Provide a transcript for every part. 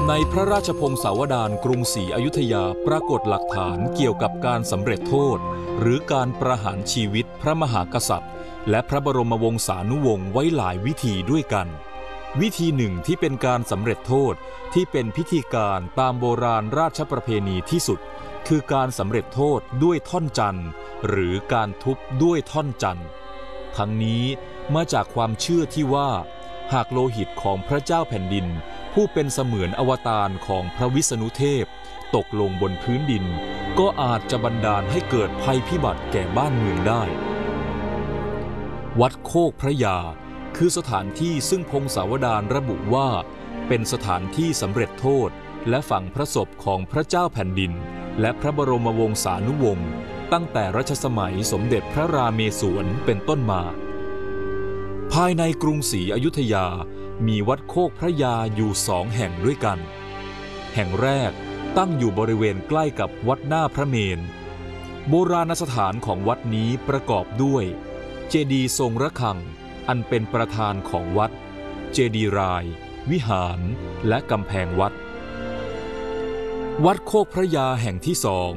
ในพระราชพงศาวดารกรุงศรีอยุธยาปรากฏหลักฐานเกี่ยวกับการสำเร็จโทษหรือการประหารชีวิตพระมหากษัตริย์และพระบรมวงศานุวงศ์ไว้หลายวิธีด้วยกันวิธีหนึ่งที่เป็นการสำเร็จโทษที่เป็นพิธีการตามโบราณราชประเพณีที่สุดคือการสำเร็จโทษด้วยท่อนจันทร์หรือการทุบด้วยท่อนจันทร์ทั้งนี้มาจากความเชื่อที่ว่าหากโลหิตของพระเจ้าแผ่นดินผู้เป็นเสมือนอวตารของพระวิษณุเทพตกลงบนพื้นดินก็อาจจะบันดาลให้เกิดภัยพิบัติแก่บ้านเมืองได้วัดโคกพระยาคือสถานที่ซึ่งพงศาวดารระบุว่าเป็นสถานที่สำเร็จโทษและฝังพระศพของพระเจ้าแผ่นดินและพระบรมวงศานุวงศ์ตั้งแต่รัชสมัยสมเด็จพระราเมศวรเป็นต้นมาภายในกรุงศรีอยุธยามีวัดโคกพระยาอยู่2 แห่งด้วยกันแห่งแรกตั้งอยู่บริเวณใกล้กับวัดหน้าพระเมรุโบราณสถานของวัดนี้ประกอบด้วยเจดีย์ทรงระฆังอันเป็นประธานของวัดเจดีย์รายวิหารและกำแพงวัดวัดโคกพระยาแห่งที่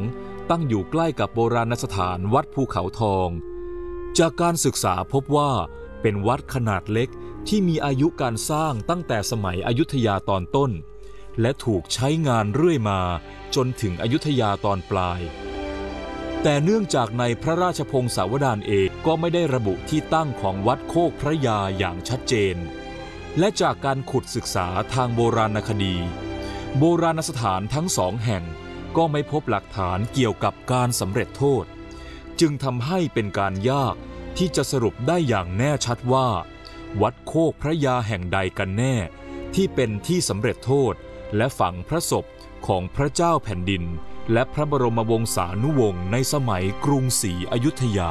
2ตั้งอยู่ใกล้กับโบราณสถานวัดภูเขาทองจากการศึกษาพบว่าเป็นวัดขนาดเล็กที่มีอายุการสร้างตั้งแต่สมัยอยุธยาตอนต้นและถูกใช้งานเรื่อยมาจนถึงอยุธยาตอนปลายแต่เนื่องจากในพระราชพงศาวดารเองก็ไม่ได้ระบุที่ตั้งของวัดโคกพระยาอย่างชัดเจนและจากการขุดศึกษาทางโบราณคดีโบราณสถานทั้ง2 แห่งก็ไม่พบหลักฐานเกี่ยวกับการสำเร็จโทษจึงทำให้เป็นการยากที่จะสรุปได้อย่างแน่ชัดว่าวัดโคกพระยาแห่งใดกันแน่ที่เป็นที่สำเร็จโทษและฝังพระศพของพระเจ้าแผ่นดินและพระบรมวงศานุวงศ์ในสมัยกรุงศรีอยุธยา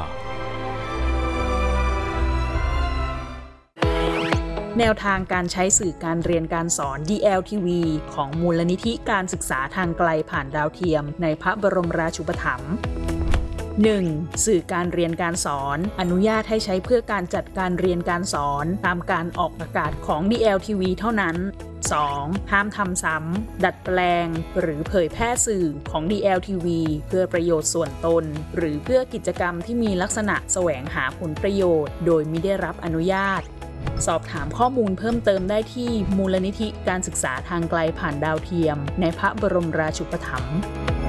แนวทางการใช้สื่อการเรียนการสอน DLTV ของมูลนิธิการศึกษาทางไกลผ่านดาวเทียมในพระบรมราชูปถัมภ์ 1. สื่อการเรียนการสอนอนุญาตให้ใช้เพื่อการจัดการเรียนการสอนตามการออกอากาศของ DLTV เท่านั้น 2. ห้ามทำซ้ำดัดแปลงหรือเผยแพร่สื่อของ DLTV เพื่อประโยชน์ส่วนตนหรือเพื่อกิจกรรมที่มีลักษณะแสวงหาผลประโยชน์โดยมิได้รับอนุญาตสอบถามข้อมูลเพิ่มเติมได้ที่มูลนิธิการศึกษาทางไกลผ่านดาวเทียมในพระบรมราชูปถัมภ์